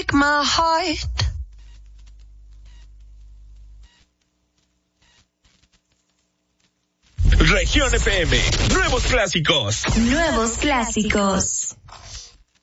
break my heart. Región FM, nuevos clásicos. Nuevos clásicos.